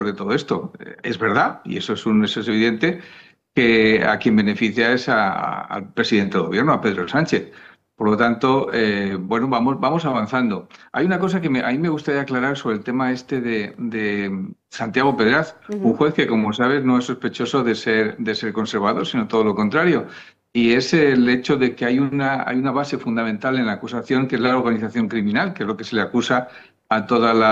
de todo esto. Es verdad, y eso es evidente, que a quien beneficia es al presidente del gobierno, a Pedro Sánchez. Por lo tanto, bueno, vamos avanzando. Hay una cosa que a mí me gustaría aclarar sobre el tema este de Santiago Pedraz, un Ujú. juez que, como sabes, no es sospechoso de ser conservador, sino todo lo contrario. Y es el hecho de que hay una base fundamental en la acusación, que es la organización criminal, que es lo que se le acusa a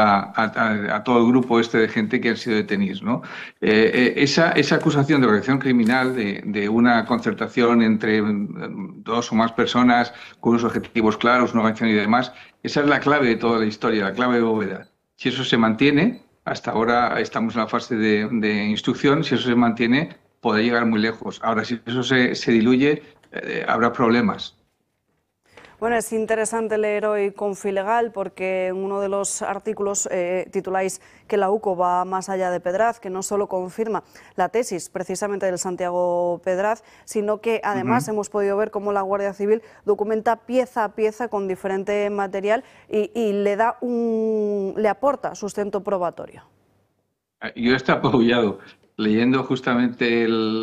a todo el grupo este de gente que han sido detenidos, ¿no? Esa acusación de organización criminal, de una concertación entre dos o más personas con unos objetivos claros, una organización y demás, esa es la clave de toda la historia, la clave de bóveda. Si eso se mantiene, hasta ahora estamos en la fase de instrucción, si eso se mantiene, puede llegar muy lejos. Ahora, si eso se diluye, habrá problemas. Bueno, es interesante leer hoy Confilegal porque en uno de los artículos tituláis que la UCO va más allá de Pedraz, que no solo confirma la tesis precisamente del Santiago Pedraz, sino que además Ujú. hemos podido ver cómo la Guardia Civil documenta pieza a pieza con diferente material y le aporta sustento probatorio. Yo estaba apabullado leyendo justamente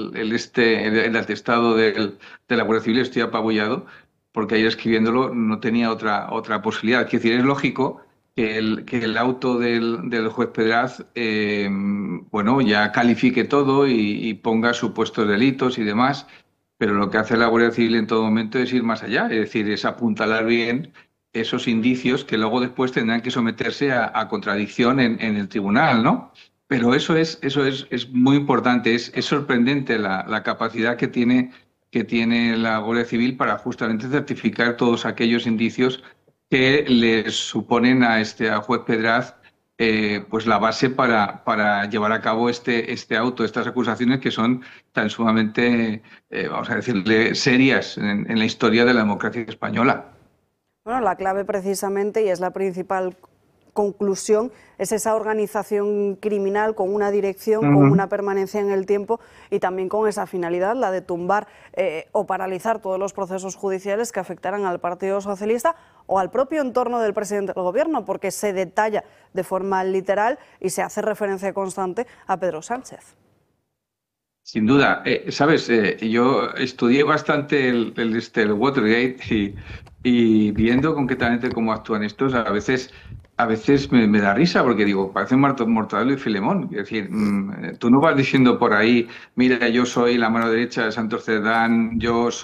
el atestado de la Guardia Civil, estoy apabullado, porque ayer escribiéndolo no tenía otra posibilidad. Es decir, es lógico que el auto del juez Pedraz, bueno, ya califique todo y ponga supuestos delitos y demás, pero lo que hace la Guardia Civil en todo momento es ir más allá, es decir, es apuntalar bien esos indicios que luego después tendrán que someterse a contradicción en el tribunal, ¿no? Pero es muy importante, es sorprendente la capacidad que tiene la Guardia Civil para justamente certificar todos aquellos indicios que les suponen a juez Pedraz pues la base para llevar a cabo este auto, estas acusaciones que son tan sumamente, vamos a decirle, serias en la historia de la democracia española. Bueno, la clave precisamente, y es la principal conclusión, es esa organización criminal con una dirección, con Ujú. una permanencia en el tiempo y también con esa finalidad, la de tumbar o paralizar todos los procesos judiciales que afectaran al Partido Socialista o al propio entorno del presidente del Gobierno, porque se detalla de forma literal y se hace referencia constante a Pedro Sánchez. Sin duda, sabes, yo estudié bastante el Watergate y viendo concretamente cómo actúan estos, a veces me da risa porque digo, parecen Mortadelo y Filemón. Es decir, tú no vas diciendo por ahí, mira, yo soy la mano derecha de Santos Cerdán,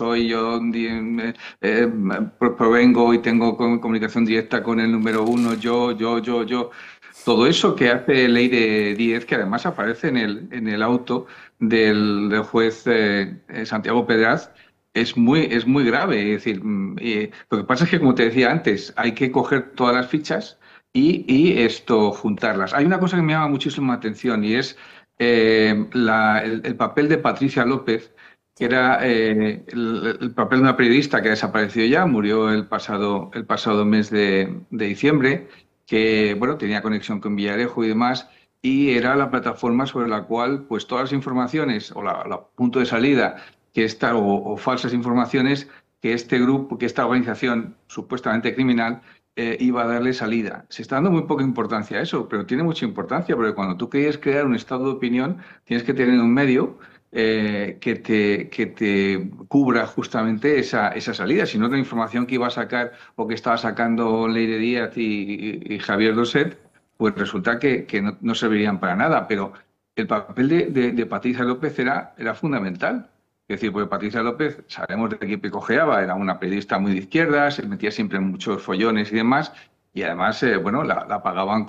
yo provengo y tengo comunicación directa con el número uno, yo. Todo eso que hace Leire Díez, que además aparece en el auto del juez Santiago Pedraz, es muy grave. Es decir, lo que pasa es que, como te decía antes, hay que coger todas las fichas y esto juntarlas. Hay una cosa que me llama muchísimo la atención y es el papel de Patricia López, que Sí. era el papel de una periodista que ha desaparecido ya, murió el pasado mes de diciembre, que bueno, tenía conexión con Villarejo y demás, y era la plataforma sobre la cual pues todas las informaciones o la punto de salida o falsas informaciones que este grupo, que esta organización supuestamente criminal iba a darle salida. Se está dando muy poca importancia a eso, pero tiene mucha importancia porque cuando tú quieres crear un estado de opinión tienes que tener un medio que te cubra justamente esa salida. Si no, la información que iba a sacar o que estaba sacando Leire Díaz y Javier Doset, pues resulta que no servirían para nada. Pero el papel de Patricia López era fundamental. Es decir, porque Patricia López, sabemos de qué cojeaba, era una periodista muy de izquierda, se metía siempre en muchos follones y demás, y además, bueno, la pagaban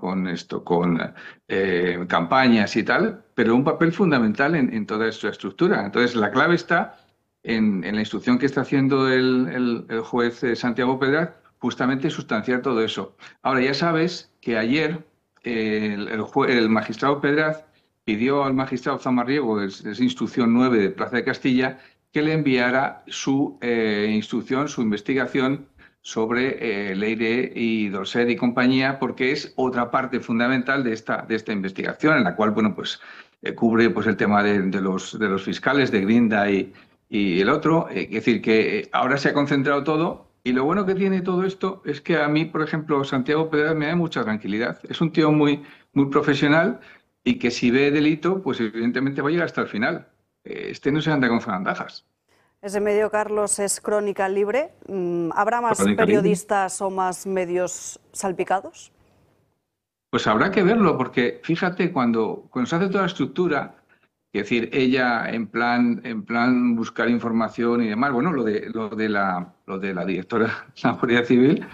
con campañas y tal, pero un papel fundamental en toda esta estructura. Entonces, la clave está en la instrucción que está haciendo el juez Santiago Pedraz, justamente sustanciar todo eso. Ahora, ya sabes que ayer el magistrado Pedraz pidió al magistrado Zamarriego, es instrucción 9 de Plaza de Castilla, que le enviara su instrucción, su investigación sobre Leire y Dorset y compañía, porque es otra parte fundamental de esta investigación, en la cual, bueno, pues cubre pues, el tema de los fiscales, de Grinda y el otro. Es decir, que ahora se ha concentrado todo. Y lo bueno que tiene todo esto es que a mí, por ejemplo, Santiago Pedraz me da mucha tranquilidad. Es un tío muy profesional, y que si ve delito, pues evidentemente va a llegar hasta el final. Este no se anda con zarandajas. Ese medio, Carlos, es Crónica Libre. ¿Habrá más Crónica libre. periodistas o más medios salpicados? Pues habrá que verlo, porque fíjate, cuando se hace toda la estructura, es decir, ella en plan buscar información y demás, bueno, lo de la directora de la Guardia Civil,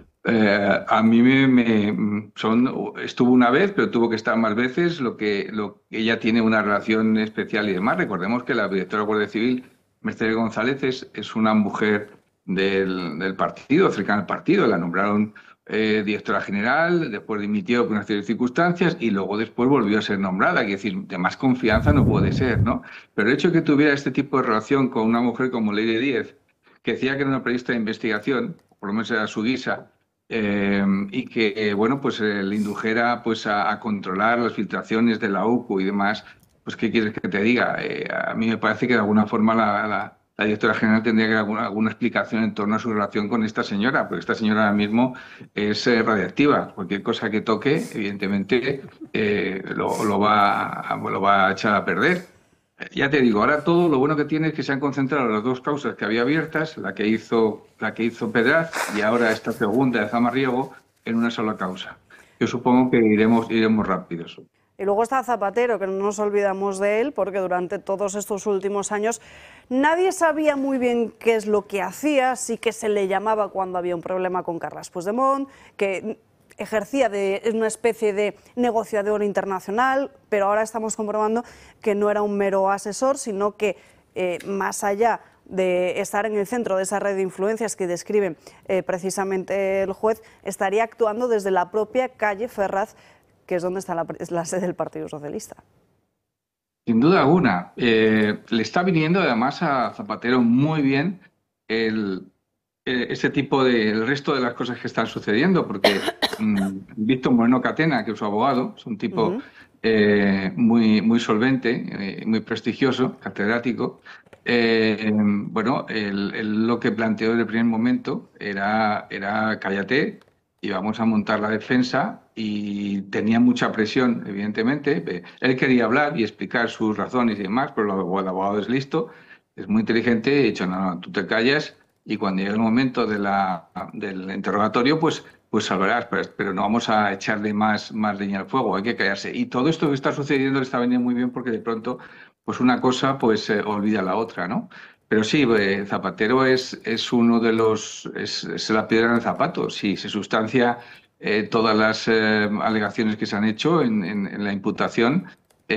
a mí estuvo una vez, pero tuvo que estar más veces, ella tiene una relación especial y demás. Recordemos que la directora de la Guardia Civil, Mercedes González, es una mujer del partido, cercana al partido, la nombraron directora general, después dimitió por una serie de circunstancias y luego después volvió a ser nombrada. Es decir, de más confianza no puede ser, ¿no? Pero el hecho de que tuviera este tipo de relación con una mujer como Leyre Díez, que decía que era una periodista de investigación, por lo menos era su guisa, y que, bueno, pues le indujera pues, a controlar las filtraciones de la UCU y demás, pues ¿qué quieres que te diga? A mí me parece que de alguna forma la directora general tendría que dar alguna explicación en torno a su relación con esta señora, porque esta señora ahora mismo es radiactiva. Cualquier cosa que toque, evidentemente, lo va a echar a perder. Ya te digo, ahora todo lo bueno que tiene es que se han concentrado las dos causas que había abiertas, la que hizo Pedraz y ahora esta segunda de Zamarriego, en una sola causa. Yo supongo que iremos rápidos. Y luego está Zapatero, que no nos olvidamos de él, porque durante todos estos últimos años nadie sabía muy bien qué es lo que hacía, sí que se le llamaba cuando había un problema con Carles Puigdemont, que ejercía de una especie de negociador internacional, pero ahora estamos comprobando que no era un mero asesor, sino que más allá de estar en el centro de esa red de influencias que describe precisamente el juez, estaría actuando desde la propia calle Ferraz, que es donde está la sede del Partido Socialista. Sin duda alguna. Le está viniendo además a Zapatero muy bien el, ese tipo el resto de las cosas que están sucediendo, porque Víctor Moreno Catena, que es su abogado, es un tipo muy, muy solvente, muy prestigioso, catedrático. Bueno, él lo que planteó desde el primer momento era cállate y vamos a montar la defensa, y tenía mucha presión, evidentemente. Él quería hablar y explicar sus razones y demás, pero el abogado es listo, es muy inteligente, y ha dicho, no, no, tú te callas y cuando llegue el momento del interrogatorio, pues hablarás, pero no vamos a echarle más leña al fuego, hay que callarse. Y todo esto que está sucediendo le está veniendo muy bien, porque de pronto, pues una cosa pues olvida la otra, ¿no? Pero sí, Zapatero es uno de es la piedra en el zapato. Si se sustancia todas las alegaciones que se han hecho en la imputación,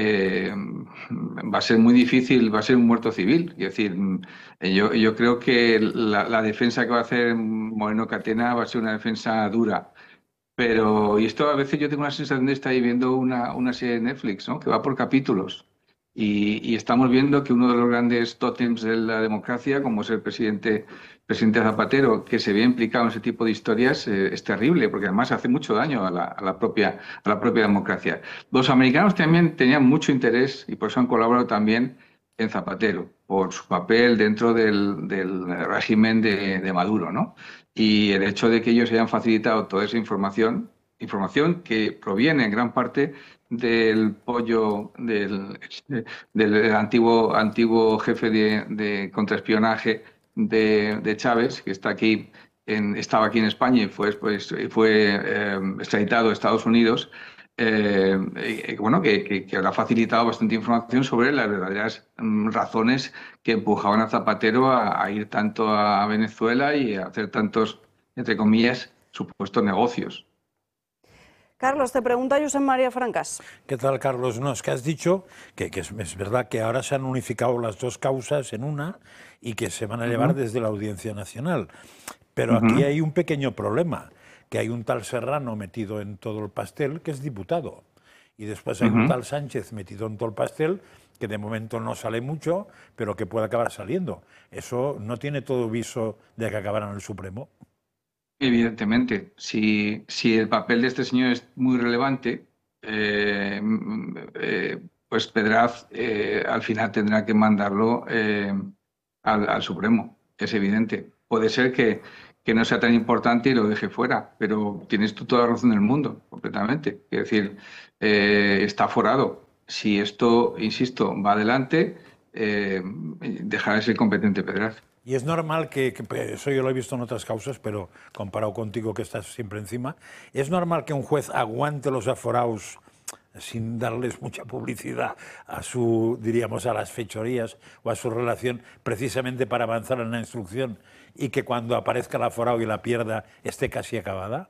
va a ser muy difícil, va a ser un muerto civil. Es decir, yo creo que la defensa que va a hacer Moreno Catena va a ser una defensa dura. Pero, y esto a veces yo tengo la sensación de estar ahí viendo una serie de Netflix, ¿no? Que va por capítulos. Y estamos viendo que uno de los grandes tótems de la democracia, como es el presidente Zapatero, que se ve implicado en ese tipo de historias, es terrible, porque además hace mucho daño a la propia democracia. Los americanos también tenían mucho interés, y por eso han colaborado también en Zapatero, por su papel dentro del régimen de Maduro, ¿no? Y el hecho de que ellos hayan facilitado toda esa información que proviene en gran parte del pollo del antiguo jefe de contraespionaje de Chávez, que estaba aquí en España y fue extraditado a Estados Unidos. Bueno, que le ha facilitado bastante información sobre las verdaderas razones que empujaban a Zapatero a ir tanto a Venezuela y a hacer tantos, entre comillas, supuestos negocios. Carlos, te pregunta Josep María Francas. ¿Qué tal, Carlos? No, es que has dicho que es verdad que ahora se han unificado las dos causas en una y que se van a llevar desde la Audiencia Nacional. Pero aquí hay un pequeño problema, que hay un tal Serrano metido en todo el pastel, que es diputado. Y después hay un tal Sánchez metido en todo el pastel, que de momento no sale mucho, pero que puede acabar saliendo. Eso no tiene todo viso de que acabará en el Supremo. Evidentemente, si el papel de este señor es muy relevante, pues Pedraz al final tendrá que mandarlo al Supremo, es evidente. Puede ser que que no sea tan importante y lo deje fuera. Pero tienes tú toda la razón del mundo, completamente. Es decir, está aforado. Si esto, insisto, va adelante, dejará de ser competente Pedraza. Y es normal eso yo lo he visto en otras causas, pero comparado contigo que estás siempre encima, ¿es normal que un juez aguante los aforados sin darles mucha publicidad a diríamos, a las fechorías o a su relación, precisamente para avanzar en la instrucción, y que cuando aparezca el aforado y la pierda esté casi acabada?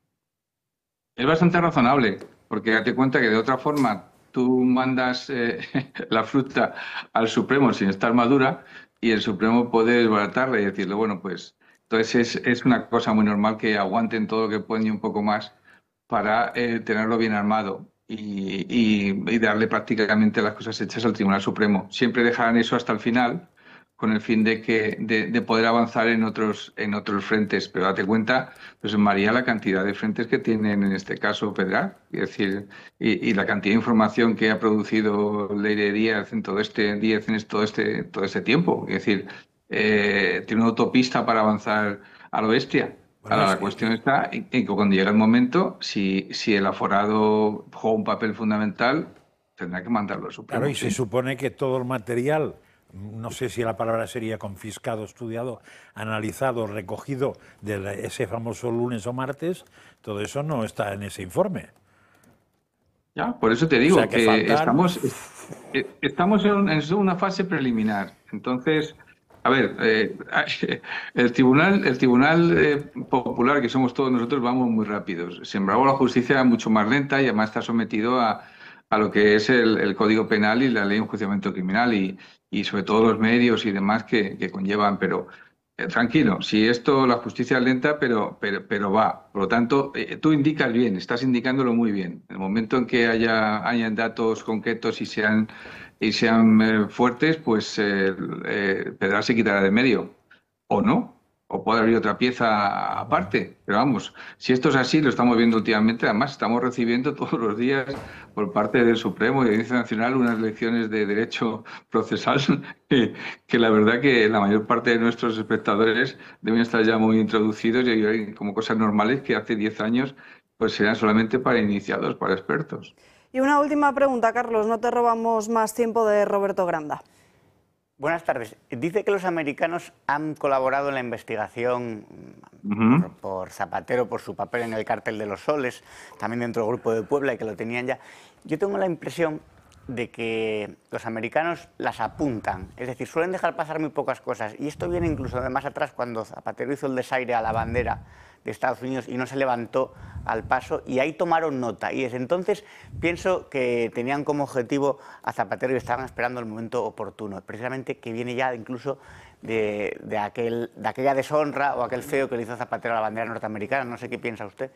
Es bastante razonable, porque date cuenta que de otra forma tú mandas la fruta al Supremo sin estar madura y el Supremo puede desbaratarla y decirle, bueno, pues entonces es una cosa muy normal que aguanten todo lo que pueden y un poco más para tenerlo bien armado y darle prácticamente las cosas hechas al Tribunal Supremo. Siempre dejarán eso hasta el final con el fin de poder avanzar en otros frentes. Pero date cuenta, pues María, la cantidad de frentes que tienen en este caso Pedrar, es decir, y la cantidad de información que ha producido Leire Díaz en todo este todo este tiempo. Es decir, tiene una autopista para avanzar a lo bestia. Bueno, Ahora, la cuestión está en que cuando llega el momento, si el aforado juega un papel fundamental, tendrá que mandarlo al Supremo. Claro, y se supone que todo el material, no sé si la palabra sería confiscado, estudiado, analizado, recogido de ese famoso lunes o martes, todo eso no está en ese informe. Ya, por eso te digo, O sea, que faltan... estamos en una fase preliminar. Entonces, a ver, el Tribunal Popular, que somos todos nosotros, vamos muy rápidos. Sin embargo, la justicia es mucho más lenta y además está sometido a lo que es el Código Penal y la Ley de Enjuiciamiento Criminal y sobre todo los medios y demás que conllevan, pero tranquilo, si esto, la justicia es lenta, pero va. Por lo tanto, tú indicas bien, estás indicándolo muy bien. En el momento en que hayan datos concretos y sean fuertes, pues Pedral se quitará de medio. O no, o puede haber otra pieza aparte. Pero vamos, si esto es así, lo estamos viendo últimamente. Además, estamos recibiendo todos los días por parte del Supremo y de la Audiencia Nacional unas lecciones de derecho procesal que la verdad que la mayor parte de nuestros espectadores deben estar ya muy introducidos y hay como cosas normales que hace 10 años pues eran solamente para iniciados, para expertos. Y una última pregunta, Carlos, no te robamos más tiempo, de Roberto Granda. Buenas tardes. Dice que los americanos han colaborado en la investigación por Zapatero, por su papel en el cártel de los Soles, también dentro del Grupo de Puebla, y que lo tenían ya. Yo tengo la impresión de que los americanos las apuntan, es decir, suelen dejar pasar muy pocas cosas. Y esto viene incluso de más atrás, cuando Zapatero hizo el desaire a la bandera de Estados Unidos y no se levantó al paso, y ahí tomaron nota. Y desde entonces pienso que tenían como objetivo a Zapatero y estaban esperando el momento oportuno, precisamente que viene ya incluso de aquella deshonra o aquel feo que le hizo Zapatero a la bandera norteamericana. No sé qué piensa usted.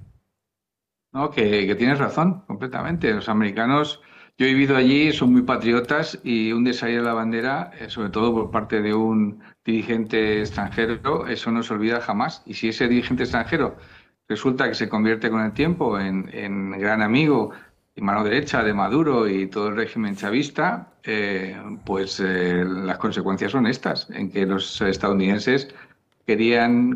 No, que tienes razón, completamente. Los americanos, yo he vivido allí, son muy patriotas y un desaire a la bandera, sobre todo por parte de un dirigente extranjero, eso no se olvida jamás. Y si ese dirigente extranjero resulta que se convierte con el tiempo en gran amigo y mano derecha de Maduro y todo el régimen chavista, pues las consecuencias son estas, en que los estadounidenses querían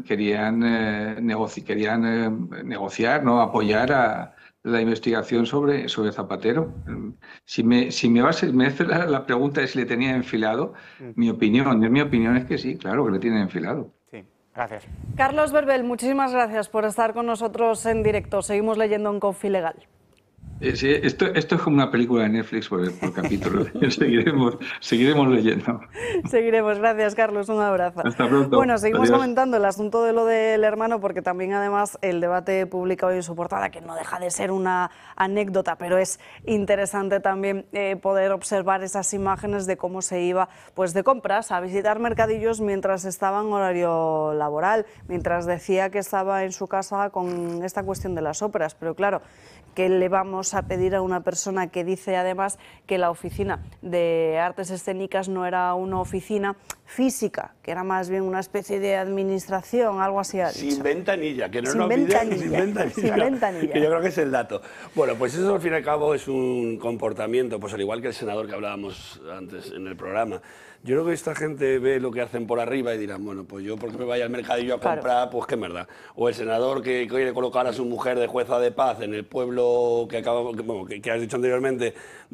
negociar, ¿no? Apoyar a la investigación sobre Zapatero. Si me hace la pregunta de si le tenía enfilado, mi opinión es que sí, claro que le tiene enfilado. Sí, gracias. Carlos Berbel, muchísimas gracias por estar con nosotros en directo. Seguimos leyendo en Confilegal. Sí, esto es como una película de Netflix por capítulo. seguiremos leyendo. Seguiremos. Gracias, Carlos. Un abrazo. Hasta pronto. Bueno, seguimos Adiós. comentando el asunto de lo del hermano, porque también además el debate publicado en su portada, que no deja de ser una anécdota, pero es interesante también poder observar esas imágenes de cómo se iba pues de compras a visitar mercadillos mientras estaba en horario laboral, mientras decía que estaba en su casa con esta cuestión de las óperas. Pero claro, ¿qué le vamos a pedir a una persona que dice además que la oficina de artes escénicas no era una oficina física, que era más bien una especie de administración, algo así ha dicho. Sin ventanilla, que no Sin nos olvidemos, ventanilla, sin ventanilla, sin ventanilla. que yo creo que es el dato. Bueno, pues eso al fin y al cabo es un comportamiento, pues al igual que el senador que hablábamos antes en el programa. Yo creo que esta gente ve lo que hacen por arriba y dirán, bueno, pues yo porque me vaya al mercadillo a comprar, pues qué merda. O el senador que quiere colocar a su mujer de jueza de paz en el pueblo que has dicho anteriormente,